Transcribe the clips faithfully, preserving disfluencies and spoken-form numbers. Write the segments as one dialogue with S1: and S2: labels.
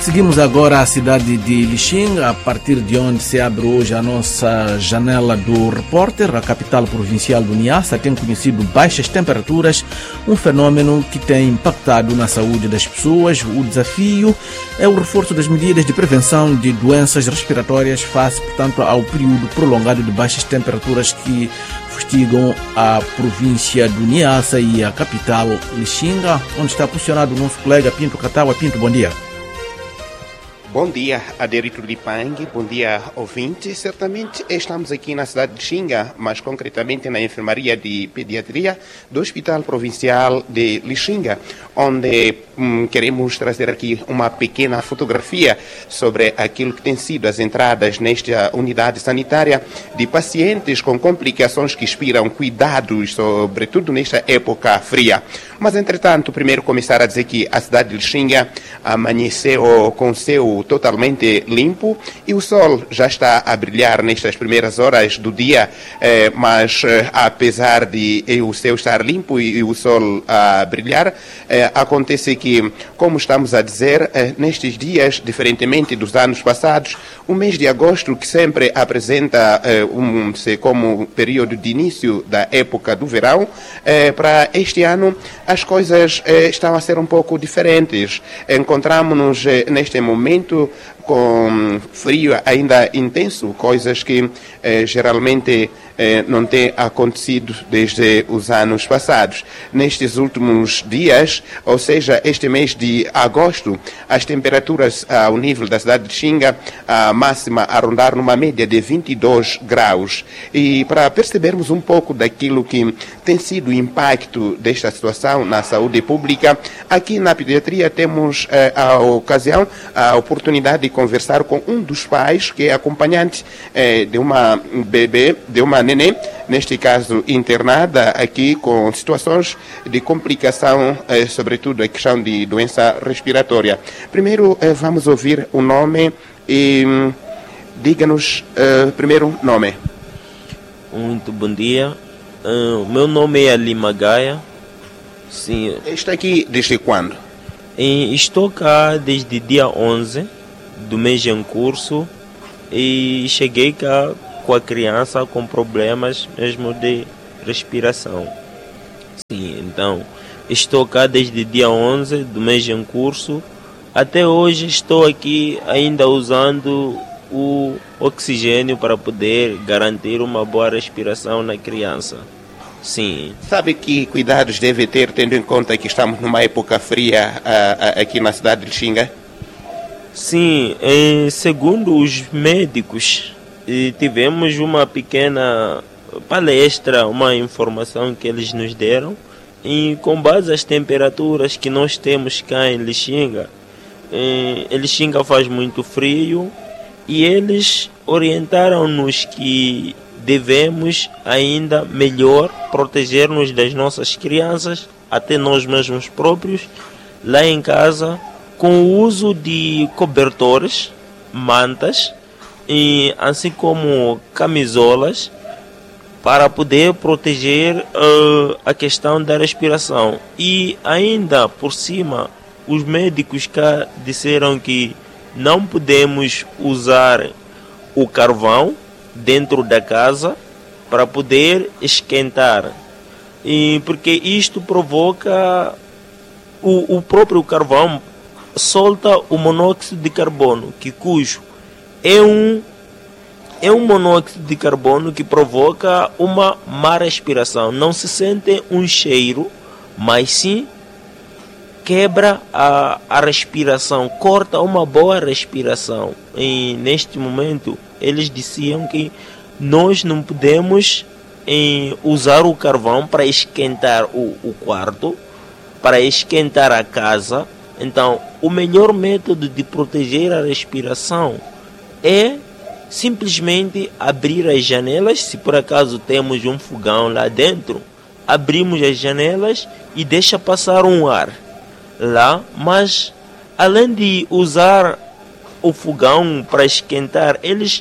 S1: Seguimos agora a cidade de Lixinga, a partir de onde se abre hoje a nossa janela do repórter. A capital provincial do Niassa tem conhecido baixas temperaturas, um fenômeno que tem impactado na saúde das pessoas. O desafio é o reforço das medidas de prevenção de doenças respiratórias face, portanto, ao período prolongado de baixas temperaturas que fustigam a província do Niassa e a capital Lixinga, onde está posicionado o nosso colega Pinto Catawa. Pinto, bom dia.
S2: Bom dia, Aderito de Pang, bom dia, ouvinte. Certamente estamos aqui na cidade de Lixinga, mas concretamente na enfermaria de pediatria do Hospital Provincial de Lixinga, onde hum, queremos trazer aqui uma pequena fotografia sobre aquilo que tem sido as entradas nesta unidade sanitária de pacientes com complicações que inspiram cuidados, sobretudo nesta época fria. Mas, entretanto, primeiro começar a dizer que a cidade de Lixinga amanheceu com céu totalmente limpo e o sol já está a brilhar nestas primeiras horas do dia, eh, mas eh, apesar de eh, o céu estar limpo e, e o sol a brilhar, eh, acontece que, como estamos a dizer, eh, nestes dias, diferentemente dos anos passados, o mês de agosto, que sempre apresenta eh, um, como período de início da época do verão, eh, para este ano as coisas eh, estão a ser um pouco diferentes. Encontramos-nos eh, neste momento com frio ainda intenso, coisas que eh, geralmente eh, não têm acontecido desde os anos passados. Nestes últimos dias, ou seja, este mês de agosto, as temperaturas ao nível da cidade de Lixinga, a máxima a rondar numa média de vinte e dois graus. E para percebermos um pouco daquilo que tem sido o impacto desta situação na saúde pública, aqui na pediatria temos eh, a ocasião, a oportunidade de conversar com um dos pais, que é acompanhante eh, de uma bebê, de uma neném, neste caso internada aqui com situações de complicação, eh, sobretudo a questão de doença respiratória. Primeiro eh, vamos ouvir o nome e hum, diga-nos eh, primeiro nome.
S3: Muito bom dia. O uh, meu nome é Lima Gaia. Sim.
S2: Está aqui desde quando?
S3: E estou cá desde dia onze do mês em curso e cheguei cá com a criança com problemas mesmo de respiração. Sim, então estou cá desde dia onze do mês em curso. Até hoje estou aqui ainda usando o oxigênio para poder garantir uma boa respiração na criança. Sim.
S2: Sabe que cuidados deve ter, tendo em conta que estamos numa época fria uh, uh, aqui na cidade de Lixinga?
S3: Sim, eh, segundo os médicos, eh, tivemos uma pequena palestra, uma informação que eles nos deram, e com base às temperaturas que nós temos cá em Lixinga, eh, em Lixinga faz muito frio, e eles orientaram-nos que devemos ainda melhor proteger-nos das nossas crianças, até nós mesmos próprios, lá em casa, com o uso de cobertores, mantas, e assim como camisolas, para poder proteger uh, a questão da respiração. E ainda por cima, os médicos cá disseram que não podemos usar o carvão dentro da casa para poder esquentar, e porque isto provoca o, o próprio carvão solta o monóxido de carbono, que cujo é um é um monóxido de carbono que provoca uma má respiração. Não se sente um cheiro, mas sim quebra a, a respiração, corta uma boa respiração. E neste momento eles diziam que nós não podemos eh, usar o carvão para esquentar o, o quarto, para esquentar a casa. Então, o melhor método de proteger a respiração é simplesmente abrir as janelas. Se por acaso temos um fogão lá dentro, abrimos as janelas e deixa passar um ar lá. Mas, além de usar o fogão para esquentar, eles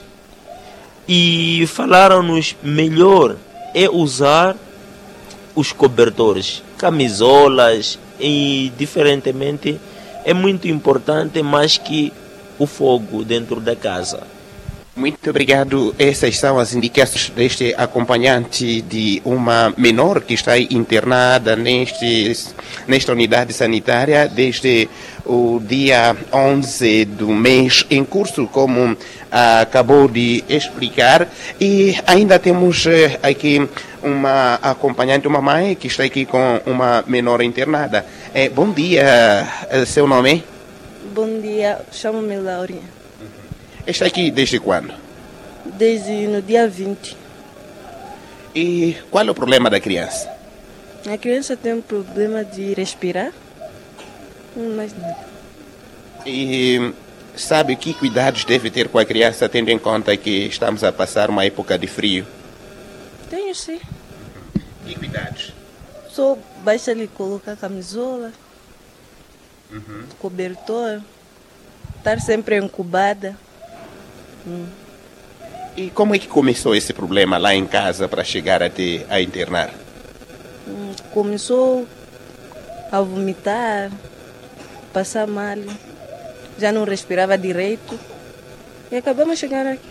S3: e falaram-nos melhor é usar os cobertores, camisolas, e diferentemente é muito importante mais que o fogo dentro da casa.
S2: Muito obrigado. Essas são as indicações deste acompanhante de uma menor que está internada neste, nesta unidade sanitária desde o dia onze do mês em curso, como ah, acabou de explicar. E ainda temos eh, aqui uma acompanhante, uma mãe que está aqui com uma menor internada. Eh, bom dia, seu nome?
S4: Bom dia, chamo-me Laurinha.
S2: Está aqui desde quando?
S4: Desde no dia vinte.
S2: E qual é o problema da criança?
S4: A criança tem um problema de respirar, mas não.
S2: E sabe que cuidados deve ter com a criança, tendo em conta que estamos a passar uma época de frio?
S4: Tenho sim.
S2: Que cuidados?
S4: Só basta lhe colocar camisola,
S2: Uhum.
S4: cobertor, estar sempre incubada. Hum.
S2: E como é que começou esse problema lá em casa para chegar até a internar?
S4: Hum, Começou a vomitar, passar mal, já não respirava direito e acabamos chegando aqui.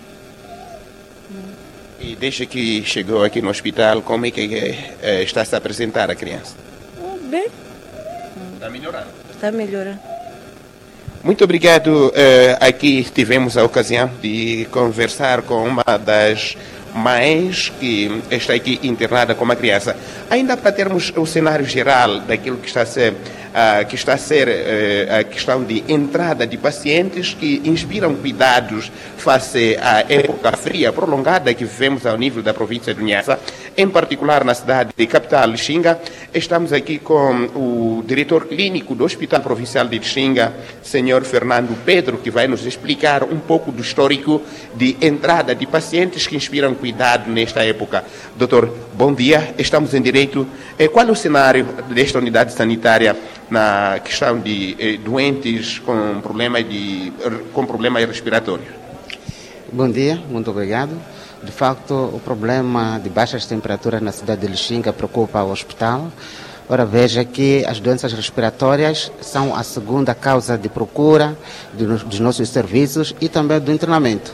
S2: E desde que chegou aqui no hospital, como é que eh, está se a apresentar a criança?
S4: Hum, Bem,
S2: Está melhorando.
S4: está melhorando.
S2: Muito obrigado. Eh, aqui tivemos a ocasião de conversar com uma das mães que está aqui internada com uma criança. Ainda para termos o cenário geral daquilo que está a ser, ah, que está a, ser eh, a questão de entrada de pacientes que inspiram cuidados face à época fria prolongada que vivemos ao nível da província de Niassa, em particular na cidade de capital Lixinga. Estamos aqui com o diretor clínico do Hospital Provincial de Lixinga, senhor Fernando Pedro, que vai nos explicar um pouco do histórico de entrada de pacientes que inspiram cuidado nesta época. Doutor, bom dia, estamos em direito. Qual é o cenário desta unidade sanitária na questão de eh, doentes com problemas de com problemas respiratórios?
S5: Bom dia, muito obrigado. De facto, o problema de baixas temperaturas na cidade de Lixinga preocupa o hospital. Ora, veja que as doenças respiratórias são a segunda causa de procura dos nossos serviços e também do internamento.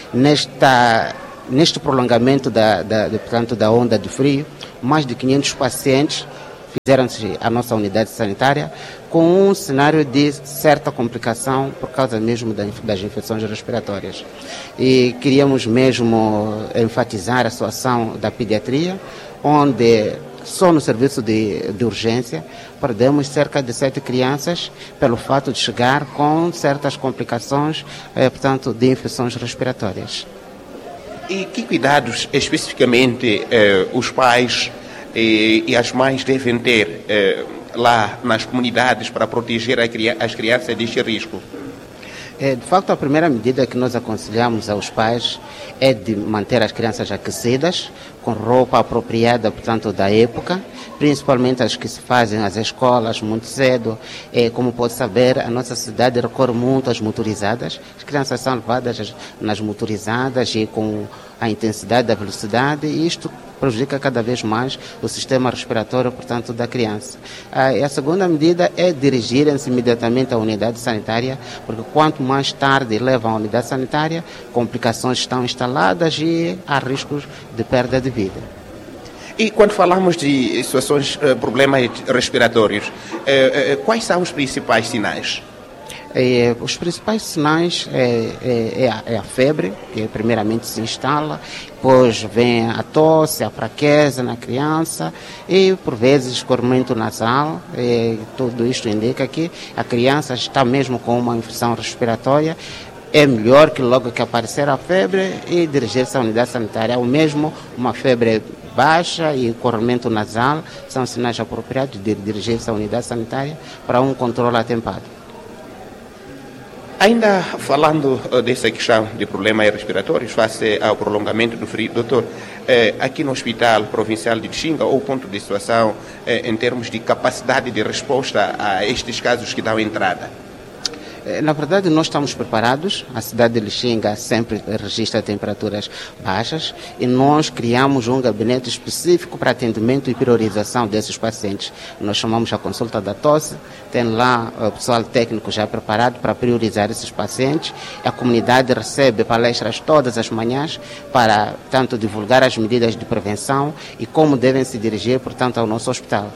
S5: Nesta, neste prolongamento da, da, de, portanto, da onda de frio, mais de quinhentos pacientes fizeram-se à nossa unidade sanitária com um cenário de certa complicação por causa mesmo das infecções respiratórias. E queríamos mesmo enfatizar a situação da pediatria, onde só no serviço de, de urgência perdemos cerca de sete crianças pelo fato de chegar com certas complicações, eh, portanto, de infecções respiratórias.
S2: E que cuidados especificamente eh, os pais E, e as mães devem ter eh, lá nas comunidades para proteger a, as crianças deste risco?
S5: É, de facto, a primeira medida que nós aconselhamos aos pais é de manter as crianças aquecidas, com roupa apropriada, portanto, da época, principalmente as que se fazem às escolas muito cedo. É, como pode saber, a nossa cidade recorre muito às motorizadas. As crianças são levadas nas motorizadas e com a intensidade da velocidade, e isto prejudica cada vez mais o sistema respiratório, portanto, da criança. Ah, e a segunda medida é dirigirem-se imediatamente à unidade sanitária, porque quanto mais tarde levam à unidade sanitária, complicações estão instaladas e há riscos de perda de vida.
S2: E quando falamos de situações, problemas respiratórios, quais são os principais sinais?
S5: É, os principais sinais é, é, é, a, é a febre, que primeiramente se instala, depois vem a tosse, a fraqueza na criança e, por vezes, escorrimento nasal. É, tudo isto indica que a criança está mesmo com uma infecção respiratória. É melhor que logo que aparecer a febre e dirigir-se à unidade sanitária, ou mesmo uma febre baixa e corrimento nasal são sinais apropriados de dirigir-se à unidade sanitária para um controle atempado.
S2: Ainda falando dessa questão de problemas respiratórios face ao prolongamento do frio, doutor, eh, aqui no Hospital Provincial de Lixinga, ou ponto de situação eh, em termos de capacidade de resposta a estes casos que dão entrada?
S5: Na verdade, nós estamos preparados. A cidade de Lixinga sempre registra temperaturas baixas e nós criamos um gabinete específico para atendimento e priorização desses pacientes. Nós chamamos a consulta da tosse, tem lá o pessoal técnico já preparado para priorizar esses pacientes. A comunidade recebe palestras todas as manhãs para, tanto, divulgar as medidas de prevenção e como devem se dirigir, portanto, ao nosso hospital.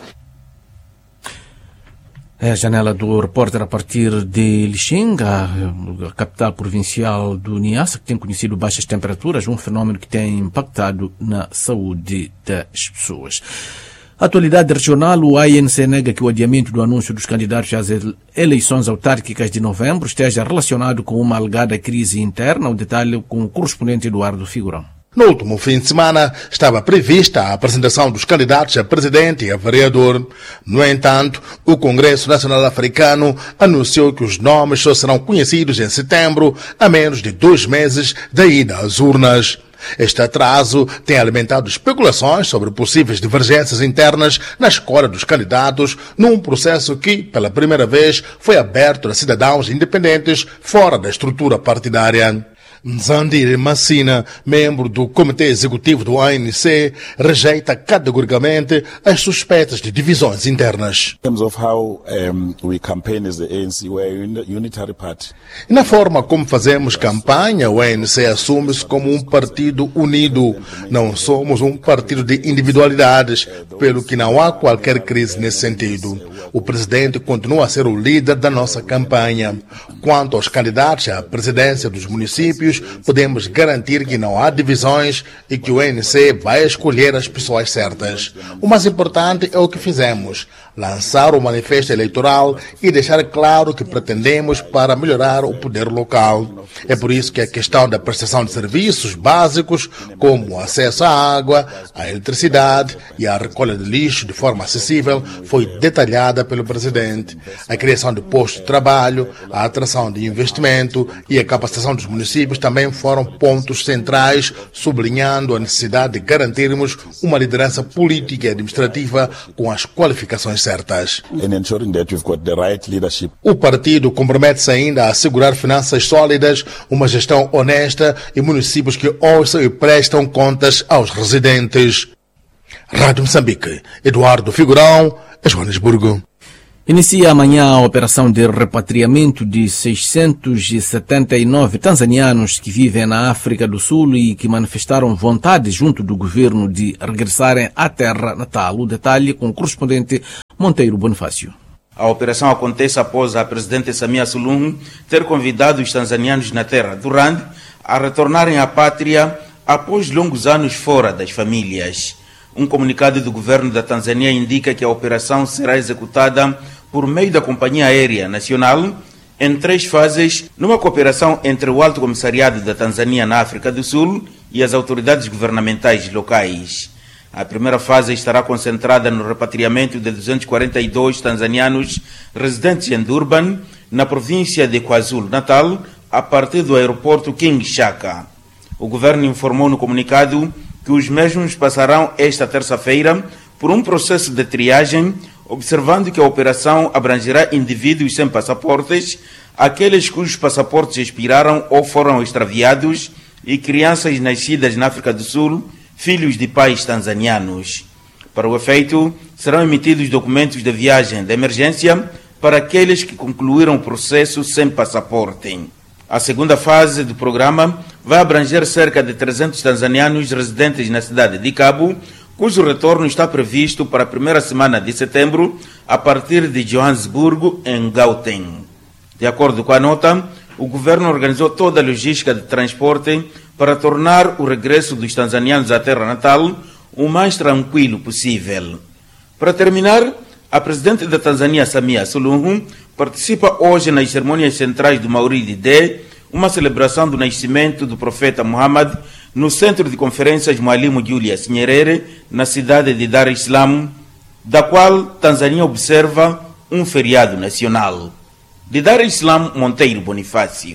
S1: É a janela do repórter a partir de Lixinga, a capital provincial do Niassa, que tem conhecido baixas temperaturas, um fenómeno que tem impactado na saúde das pessoas. Atualidade regional, o A N C nega que o adiamento do anúncio dos candidatos às eleições autárquicas de novembro esteja relacionado com uma alegada crise interna. O detalhe com o correspondente Eduardo Figurão.
S6: No último fim de semana, estava prevista a apresentação dos candidatos a presidente e a vereador. No entanto, o Congresso Nacional Africano anunciou que os nomes só serão conhecidos em setembro, a menos de dois meses da ida às urnas. Este atraso tem alimentado especulações sobre possíveis divergências internas na escolha dos candidatos, num processo que, pela primeira vez, foi aberto a cidadãos independentes fora da estrutura partidária. Nzandir Massina, membro do Comitê Executivo do A N C, rejeita categoricamente as suspeitas de divisões internas.
S7: In terms of how um, we campaign as the A N C, we're a unitary party.
S6: E na forma como fazemos campanha, o A N C assume-se como um partido unido. Não somos um partido de individualidades, pelo que não há qualquer crise nesse sentido. O presidente continua a ser o líder da nossa campanha. Quanto aos candidatos à presidência dos municípios, podemos garantir que não há divisões e que o A N C vai escolher as pessoas certas. O mais importante é o que fizemos: lançar o manifesto eleitoral e deixar claro que pretendemos para melhorar o poder local. É por isso que a questão da prestação de serviços básicos, como o acesso à água, à eletricidade e à recolha de lixo de forma acessível, foi detalhada pelo presidente. A criação de postos de trabalho, a atração de investimento e a capacitação dos municípios também foram pontos centrais, sublinhando a necessidade de garantirmos uma liderança política e administrativa com as qualificações certas.
S7: And ensuring that we've got the right leadership.
S6: O partido compromete-se ainda a assegurar finanças sólidas, uma gestão honesta e municípios que ouçam e prestam contas aos residentes. Rádio Moçambique, Eduardo Figurão, Joanesburgo.
S1: Inicia amanhã a operação de repatriamento de seiscentos e setenta e nove tanzanianos que vivem na África do Sul e que manifestaram vontade junto do governo de regressarem à terra natal. O detalhe com o correspondente Monteiro Bonifácio.
S8: A operação acontece após a presidente Samia Suluhu ter convidado os tanzanianos na terra do Rand a retornarem à pátria após longos anos fora das famílias. Um comunicado do governo da Tanzânia indica que a operação será executada por meio da Companhia Aérea Nacional em três fases, numa cooperação entre o Alto Comissariado da Tanzânia na África do Sul e as autoridades governamentais locais. A primeira fase estará concentrada no repatriamento de duzentos e quarenta e dois tanzanianos residentes em Durban, na província de KwaZulu-Natal, a partir do aeroporto King Shaka. O governo informou no comunicado que os mesmos passarão esta terça-feira por um processo de triagem, observando que a operação abrangerá indivíduos sem passaportes, aqueles cujos passaportes expiraram ou foram extraviados e crianças nascidas na África do Sul, filhos de pais tanzanianos. Para o efeito, serão emitidos documentos de viagem de emergência para aqueles que concluíram o processo sem passaporte. A segunda fase do programa vai abranger cerca de trezentos tanzanianos residentes na cidade de Cabo, cujo retorno está previsto para a primeira semana de setembro, a partir de Johannesburgo, em Gauteng. De acordo com a nota, o governo organizou toda a logística de transporte para tornar o regresso dos tanzanianos à terra natal o mais tranquilo possível. Para terminar, a presidente da Tanzânia, Samia Suluhu, participa hoje nas cerimônias centrais do Maulid Day, uma celebração do nascimento do profeta Muhammad, no centro de conferências Mwalimu Julius Nyerere, na cidade de Dar es Salaam, da qual Tanzânia observa um feriado nacional. De Dar es Salaam, Monteiro Bonifácio.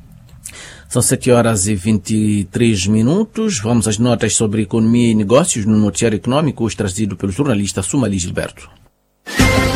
S1: São sete horas e vinte e três minutos. Vamos às notas sobre economia e negócios no noticiário econômico, hoje trazido pelo jornalista Sumali Gilberto.